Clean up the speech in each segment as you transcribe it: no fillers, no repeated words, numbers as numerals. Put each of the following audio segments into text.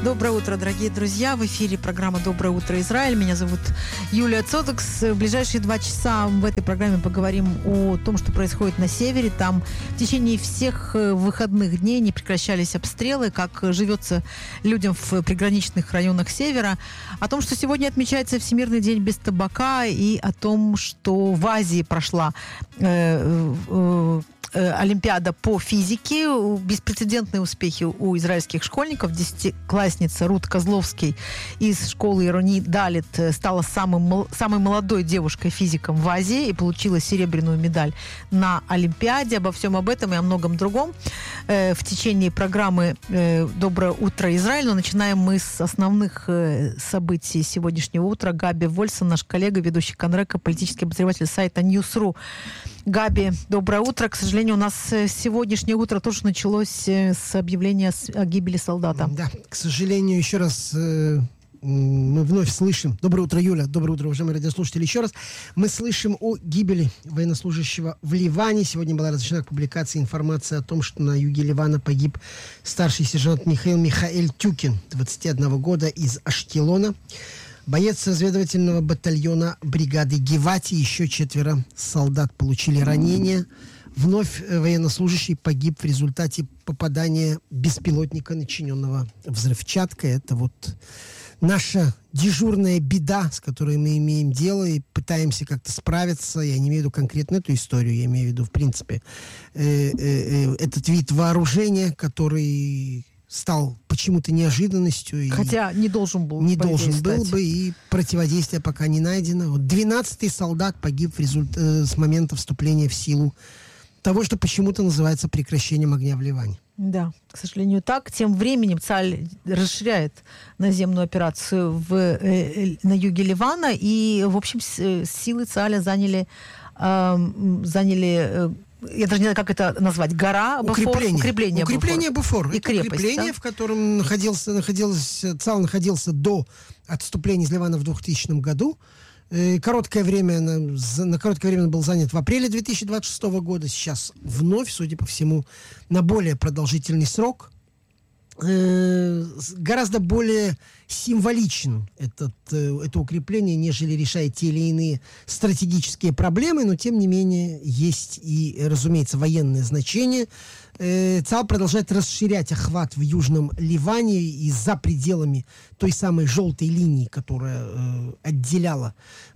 Доброе утро, дорогие друзья. В эфире программа «Доброе утро, Израиль». Меня зовут Юлия Цодекс. В ближайшие 2 часа в этой программе поговорим о том, что происходит на севере. Там в течение всех выходных дней не прекращались обстрелы, как живется людям в приграничных районах севера. О том, что сегодня отмечается Всемирный день без табака, и о том, что в Азии прошла Олимпиада по физике. Беспрецедентные успехи у израильских школьников. 10-классница Рут Козловский из школы Ирони Далит стала самой молодой девушкой-физиком в Азии и получила серебряную медаль на Олимпиаде. Обо всем об этом и о многом другом в течение программы «Доброе утро, Израиль». Но начинаем мы с основных событий сегодняшнего утра. Габи Вольсон, наш коллега, ведущий Конрека, политический обозреватель сайта News.ru. Габи, доброе утро. К сожалению, у нас сегодняшнее утро тоже началось с объявления о гибели солдата. Да, к сожалению, еще раз мы вновь слышим. Доброе утро, Юля. Доброе утро, уважаемые радиослушатели. Еще раз мы слышим о гибели военнослужащего в Ливане. Сегодня была разрешена к публикации информация о том, что на юге Ливана погиб старший сержант Михаэль Тюкин, 21 года, из Аштелона. Боец разведывательного батальона бригады Гевати, еще 4 солдат получили ранения. Вновь военнослужащий погиб в результате попадания беспилотника, начиненного взрывчаткой. Это вот наша дежурная беда, с которой мы имеем дело и пытаемся как-то справиться. Я не имею в виду конкретно эту историю, я имею в виду, в принципе, этот вид вооружения, который стал почему-то неожиданностью. Хотя не должен был. Не должен был бы, и противодействие пока не найдено. Вот 12-й солдат погиб с момента вступления в силу того, что почему-то называется прекращением огня в Ливане. Да, к сожалению, так. Тем временем ЦАЛЬ расширяет наземную операцию на юге Ливана, и, в общем, силы ЦАЛя заняли я даже не знаю, как это назвать, гора Бофор, укрепление Бофор. И крепость, укрепление, да? В котором ЦАЛ находился до отступления из Ливана в 2000 году. На короткое время он был занят в апреле 2026 года. Сейчас вновь, судя по всему, на более продолжительный срок. Гораздо более символичен это укрепление, нежели решает те или иные стратегические проблемы, но тем не менее есть и, разумеется, военное значение. ЦАЛ продолжает расширять охват в Южном Ливане и за пределами той самой желтой линии, которая отделяла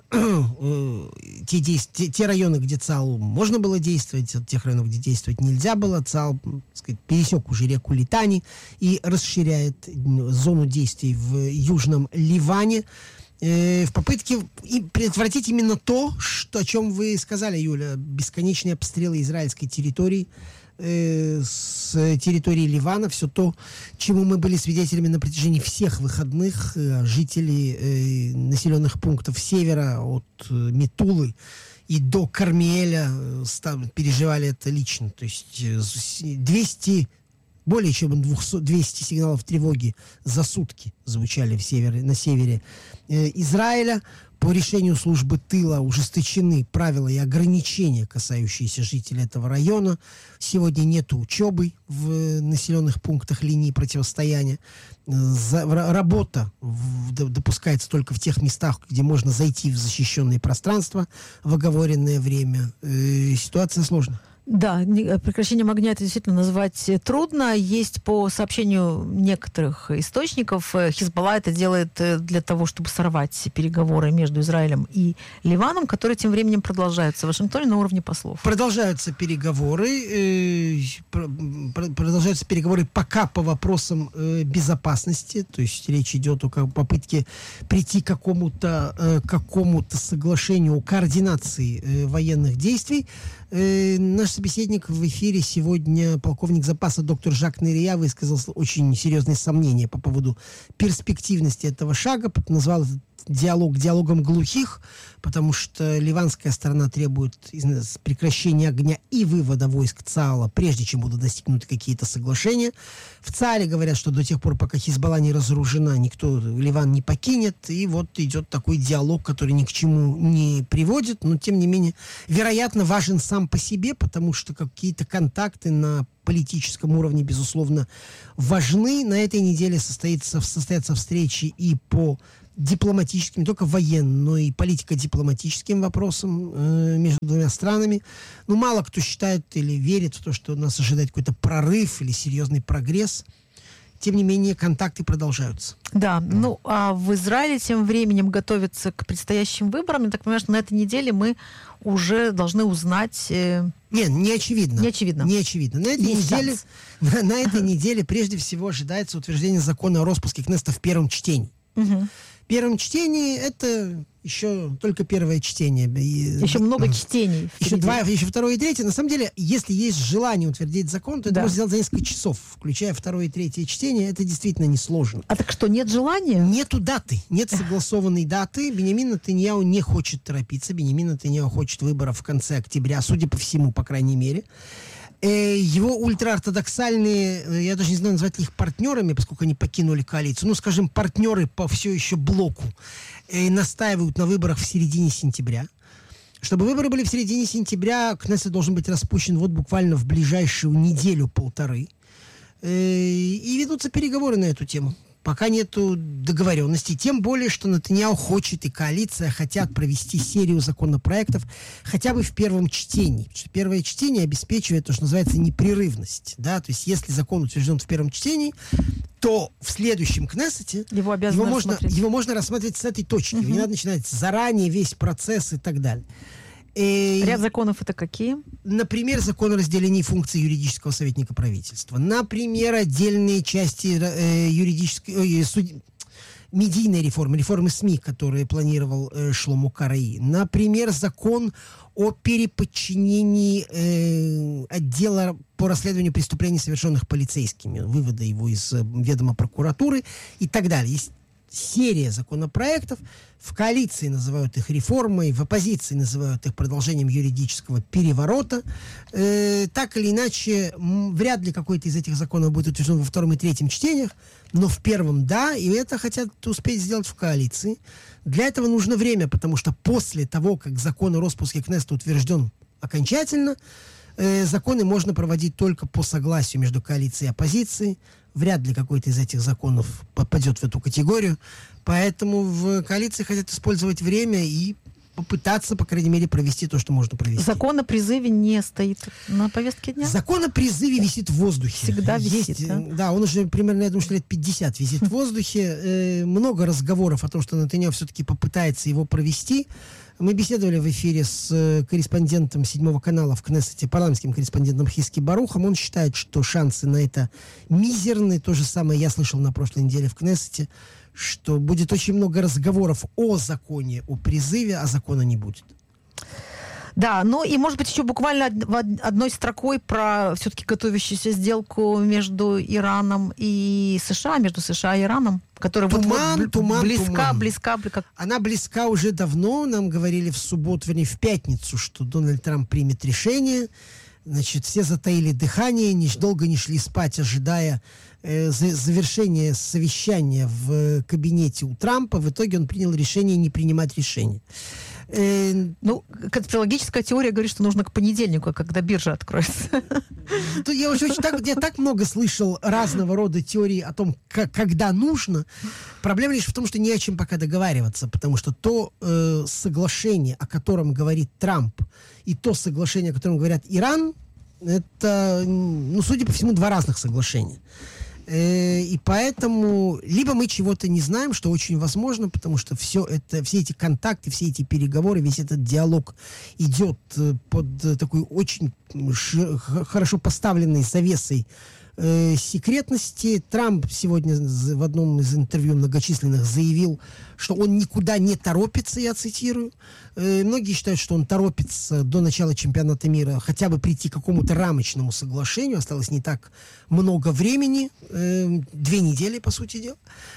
те районы, где ЦАЛ можно было действовать, от тех районов, где действовать нельзя было. ЦАЛ, так сказать, пересек уже реку Литани и расширяет зону действий в Южном Ливане в попытке предотвратить именно то, о чем вы сказали, Юля, бесконечные обстрелы израильской территории с территории Ливана, все то, чему мы были свидетелями на протяжении всех выходных. Жители населенных пунктов севера от Метулы и до Кармиэля переживали это лично. То есть более чем 200 сигналов тревоги за сутки звучали на севере Израиля. По решению службы тыла ужесточены правила и ограничения, касающиеся жителей этого района. Сегодня нет учебы в населенных пунктах линии противостояния. Работа допускается только в тех местах, где можно зайти в защищенные пространства в оговоренное время. Ситуация сложная. Да, прекращением огня это действительно назвать трудно. Есть по сообщению некоторых источников, Хизбалла это делает для того, чтобы сорвать переговоры между Израилем и Ливаном, которые тем временем продолжаются в Вашингтоне на уровне послов. Продолжаются переговоры пока по вопросам безопасности, то есть речь идет о попытке прийти к какому-то соглашению о координации военных действий. Наш собеседник в эфире сегодня, полковник запаса доктор Жак Нерия, высказал очень серьезные сомнения по поводу перспективности этого шага, назвал диалог диалогом глухих, потому что ливанская сторона требует прекращения огня и вывода войск ЦАОЛа, прежде чем будут достигнуты какие-то соглашения. В ЦАОЛе говорят, что до тех пор, пока Хизбалла не разоружена, никто Ливан не покинет. И вот идет такой диалог, который ни к чему не приводит, но тем не менее, вероятно, важен сам по себе, потому что какие-то контакты на политическом уровне, безусловно, важны. На этой неделе состоятся встречи и по дипломатическим, не только военным, но и политико-дипломатическим вопросам между двумя странами. Ну, мало кто считает или верит в то, что нас ожидает какой-то прорыв или серьезный прогресс. Тем не менее, контакты продолжаются. Да, ну, а в Израиле тем временем готовятся к предстоящим выборам. Я так понимаю, что на этой неделе мы уже должны узнать... Нет, не очевидно. Не очевидно. Не очевидно. На этой неделе прежде всего ожидается утверждение закона о распуске Кнессета в первом чтении. Угу. В первом чтении это еще только первое чтение. Еще много чтений. Еще второе и третье. На самом деле, если есть желание утвердить закон, то это можно сделать за несколько часов, включая второе и третье чтение. Это действительно несложно. А так что, нет желания? Нету даты. Нет согласованной даты. Биньямин Нетаньяху не хочет торопиться. Биньямин Нетаньяху хочет выборов в конце октября, судя по всему, по крайней мере. Его ультраортодоксальные, я даже не знаю, назвать ли их партнерами, поскольку они покинули коалицию, ну, скажем, партнеры по все еще блоку, настаивают на выборах в середине сентября. Чтобы выборы были в середине сентября, Кнессет должен быть распущен вот буквально в ближайшую неделю-полторы. И ведутся переговоры на эту тему. Пока нету договоренности. Тем более, что Нетаньяху хочет и коалиция хотят провести серию законопроектов хотя бы в первом чтении. Потому что первое чтение обеспечивает то, что называется непрерывность. Да? То есть, если закон утвержден в первом чтении, то в следующем Кнессете его можно рассматривать с этой точки. Не надо начинать заранее весь процесс и так далее. Ряд законов это какие? Например, закон о разделении функций юридического советника правительства. Например, отдельные части медийной реформы СМИ, которые планировал Шломо Караи. Например, закон о переподчинении отдела по расследованию преступлений, совершенных полицейскими, вывода его из ведома прокуратуры и так далее. Есть серия законопроектов. В коалиции называют их реформой, в оппозиции называют их продолжением юридического переворота. Так или иначе, вряд ли какой-то из этих законов будет утвержден во втором и третьем чтениях, но в первом да, и это хотят успеть сделать в коалиции. Для этого нужно время, потому что после того, как закон о распуске Кнессета утвержден окончательно, законы можно проводить только по согласию между коалицией и оппозицией. Вряд ли какой-то из этих законов попадет в эту категорию. Поэтому в коалиции хотят использовать время и попытаться, по крайней мере, провести то, что можно провести. Закон о призыве не стоит на повестке дня? Закон о призыве висит в воздухе. Всегда висит, да? Он уже примерно, я думаю, что лет 50 висит в воздухе. Много разговоров о том, что Нетаньяху все-таки попытается его провести. Мы беседовали в эфире с корреспондентом 7-го канала в Кнессете, парламентским корреспондентом Хиски Барухом. Он считает, что шансы на это мизерны. То же самое я слышал на прошлой неделе в Кнессете, что будет очень много разговоров о законе, о призыве, а закона не будет. Да, ну и, может быть, еще буквально одной строкой про все-таки готовящуюся сделку между Ираном и США, между США и Ираном, которая близка. Она близка уже давно. Нам говорили в субботу, вернее, в пятницу, что Дональд Трамп примет решение. Значит, все затаили дыхание, долго не шли спать, ожидая завершения совещания в кабинете у Трампа. В итоге он принял решение не принимать решение. Ну, конспирологическая теория говорит, что нужно к понедельнику, когда биржа откроется. Я так много слышал разного рода теорий о том, когда нужно. Проблема лишь в том, что не о чем пока договариваться, потому что то соглашение, о котором говорит Трамп, и то соглашение, о котором говорят Иран, это, судя по всему, два разных соглашения. И поэтому либо мы чего-то не знаем, что очень возможно, потому что все эти контакты, все эти переговоры, весь этот диалог идет под такой очень хорошо поставленной завесой секретности. Трамп сегодня в одном из интервью многочисленных заявил, что он никуда не торопится, я цитирую. Многие считают, что он торопится до начала чемпионата мира хотя бы прийти к какому-то рамочному соглашению. Осталось не так много времени, 2 недели, по сути дела.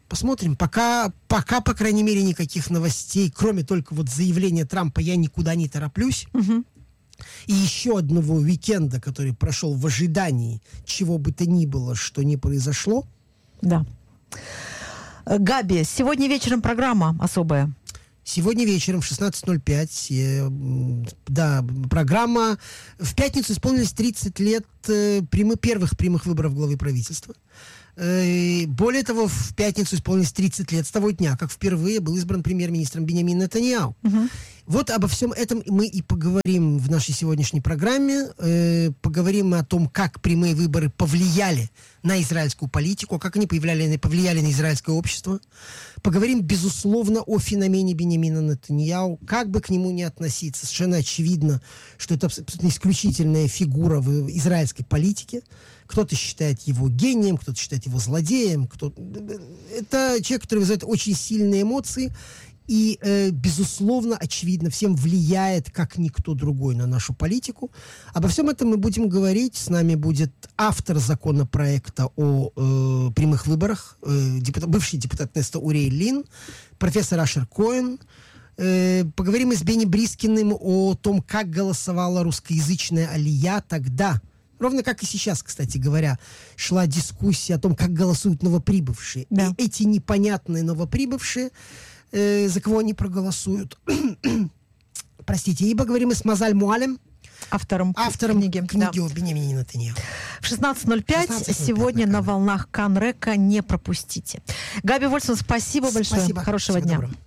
Посмотрим. Пока, по крайней мере, никаких новостей, кроме только вот заявления Трампа, я никуда не тороплюсь. И еще одного уикенда, который прошел в ожидании чего бы то ни было, что не произошло. Да. Габи, сегодня вечером программа особая. Сегодня вечером в 16:05, да, программа. В пятницу исполнилось 30 лет первых прямых выборов главы правительства. Более того, в пятницу исполнилось 30 лет с того дня, как впервые был избран премьер-министром Биньямин Нетаньяху. Вот обо всем этом мы и поговорим в нашей сегодняшней программе. Поговорим о том, как прямые выборы повлияли на израильскую политику, как они повлияли на израильское общество. Поговорим, безусловно, о феномене Биньямина Нетаньяху. Как бы к нему ни относиться, совершенно очевидно, что это абсолютно исключительная фигура в израильской политике. Кто-то считает его гением, кто-то считает его злодеем. Это человек, который вызывает очень сильные эмоции. И, безусловно, очевидно, всем влияет, как никто другой, на нашу политику. Обо всем этом мы будем говорить. С нами будет автор законопроекта о прямых выборах, бывший депутат Кнессета Уриэль Лин, профессор Ашер Коэн. Поговорим и с Бенни Брискиным о том, как голосовала русскоязычная алия тогда. Ровно как и сейчас, кстати говоря, шла дискуссия о том, как голосуют новоприбывшие. Да. И эти непонятные новоприбывшие, за кого они проголосуют. Простите. И поговорим и с Мазаль Муалем, автором книги о Биньямине Нетаньяху. В 16:05 сегодня на волнах Кан-Река. Не пропустите. Габи Вольсман, спасибо большое. Спасибо. Хорошего дня. Доброго.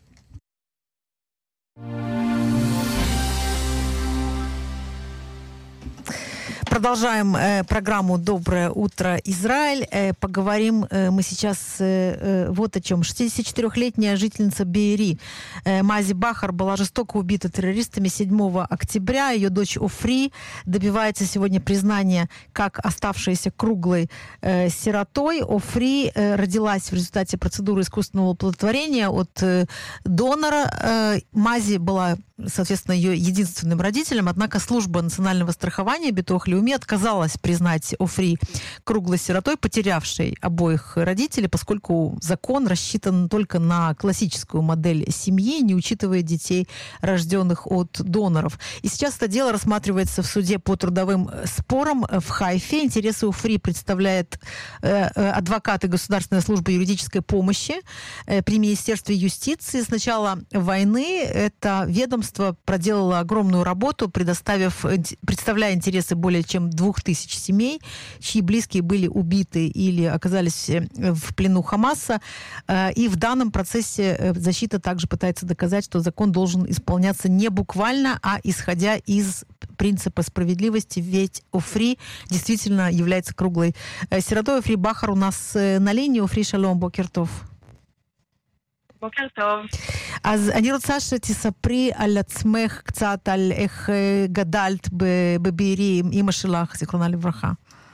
Продолжаем программу «Доброе утро, Израиль». Поговорим мы сейчас вот о чем. 64-летняя жительница Беэри Мази Бахар была жестоко убита террористами 7 октября. Ее дочь Офри добивается сегодня признания как оставшейся круглой сиротой. Офри родилась в результате процедуры искусственного оплодотворения от донора. Мази была, соответственно, ее единственным родителем, однако служба национального страхования Битуах Леуми отказалась признать Офри круглой сиротой, потерявшей обоих родителей, поскольку закон рассчитан только на классическую модель семьи, не учитывая детей, рожденных от доноров. И сейчас это дело рассматривается в суде по трудовым спорам в Хайфе. Интересы Офри представляет адвокаты Государственной службы юридической помощи при Министерстве юстиции. С начала войны это ведомство проделало огромную работу, представляя интересы более чем 2000 семей, чьи близкие были убиты или оказались в плену Хамаса. И в данном процессе защита также пытается доказать, что закон должен исполняться не буквально, а исходя из принципа справедливости, ведь Офри действительно является круглой сиротой. Офри Бахар у нас на линии. Офри, шалом, бокер тов. בוקר טוב. אז אני רוצה שתספרי על עצמך קצת, על איך גדלת בבארי עם אמא שלך, זיכרונה לברכה.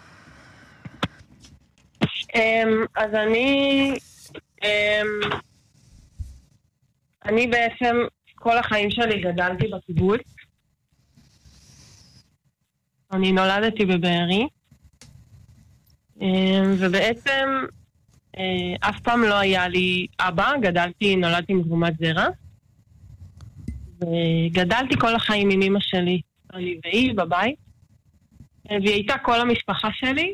אז אני בעצם כל החיים שלי גדלתי בקיבוץ. אני נולדתי בבארי. ובעצם אף פעם לא היה לי אבא, נולדתי מתרומת זרע, וגדלתי כל החיים עם אמא שלי, אני והיא בבית, והיא הייתה כל המשפחה שלי,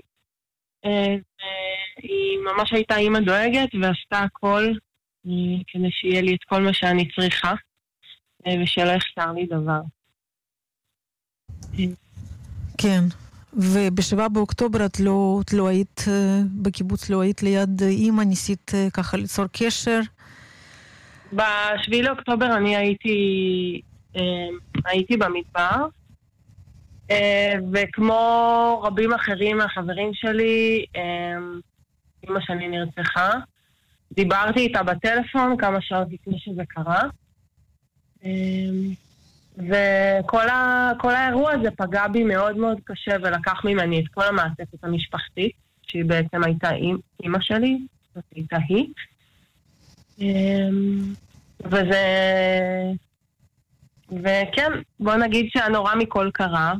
היא ממש הייתה אמא דואגת ועשתה הכל כדי שיהיה לי את כל מה שאני צריכה, ושלא יחסר לי דבר. כן. וב7 באוקטובר את לא היית בקיבוץ, לא היית ליד אמא, ניסית ככה ליצור קשר? ב7 לאוקטובר אני הייתי במדבר, וכמו רבים אחרים מהחברים שלי, אמא שלי נרצחה. דיברתי איתה בטלפון כמה שעות לפני שזה קרה. וכל האירוע הזה פגע בי מאוד מאוד קשה ולקח ממני את כל המעטפת המשפחתית, שהיא בעצם הייתה אמא שלי, זאת הייתה היא. וכן, בוא נגיד שהנורא מכל קרה,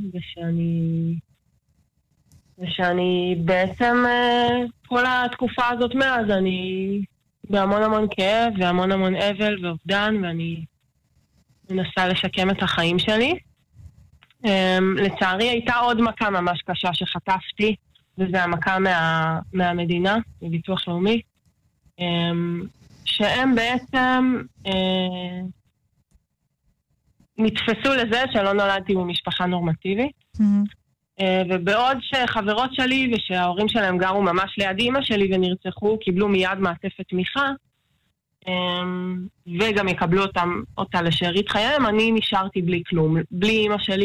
ושאני בעצם כל התקופה הזאת מאז אני בהמון המון כאב והמון המון אבל ואובדן, ואני מנסה לשקם את החיים שלי. לצערי הייתה עוד מכה ממש קשה שחטפתי, וזה המכה מהמדינה, מביטוח לאומי, שהם בעצם נתפסו לזה שלא נולדתי במשפחה נורמטיבית. ובעוד שחברות שלי ושההורים שלהם גרו ממש ליד אמא שלי ונרצחו, קיבלו מיד מעטפת תמיכה, וגם יקבלו אותה לשארית חייהם, אני נשארתי בלי כלום. בלי אמא שלי,